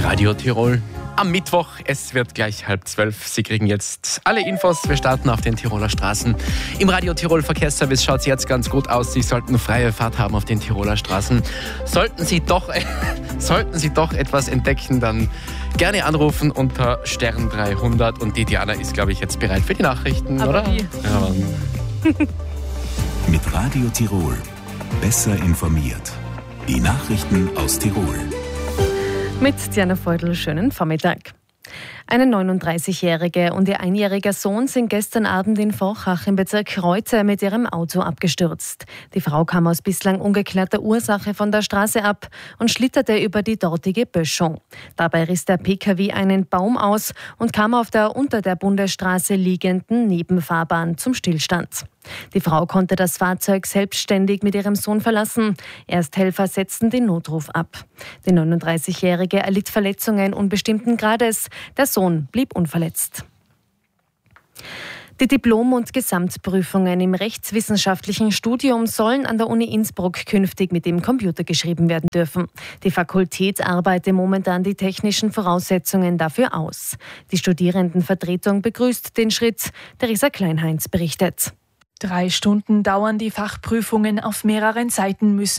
Radio Tirol am Mittwoch. Es wird gleich 11:30. Sie kriegen jetzt alle Infos. Wir starten auf den Tiroler Straßen. Im Radio Tirol Verkehrsservice schaut es jetzt ganz gut aus. Sie sollten freie Fahrt haben auf den Tiroler Straßen. Sollten Sie doch etwas entdecken, dann gerne anrufen unter Stern 300. Und die Diana ist, glaube ich, jetzt bereit für die Nachrichten, aber oder? Wie? Ja, Mit Radio Tirol. Besser informiert. Die Nachrichten aus Tirol. Mit Diana Feudel, schönen Vormittag. Eine 39-Jährige und ihr einjähriger Sohn sind gestern Abend in Forchach im Bezirk Reute mit ihrem Auto abgestürzt. Die Frau kam aus bislang ungeklärter Ursache von der Straße ab und schlitterte über die dortige Böschung. Dabei riss der Pkw einen Baum aus und kam auf der unter der Bundesstraße liegenden Nebenfahrbahn zum Stillstand. Die Frau konnte das Fahrzeug selbstständig mit ihrem Sohn verlassen. Ersthelfer setzten den Notruf ab. Die 39-Jährige erlitt Verletzungen unbestimmten Grades. Der Sohn blieb unverletzt. Die Diplom- und Gesamtprüfungen im rechtswissenschaftlichen Studium sollen an der Uni Innsbruck künftig mit dem Computer geschrieben werden dürfen. Die Fakultät arbeitet momentan die technischen Voraussetzungen dafür aus. Die Studierendenvertretung begrüßt den Schritt. Theresa Kleinheinz berichtet. 3 Stunden dauern die Fachprüfungen auf mehreren Seiten müssen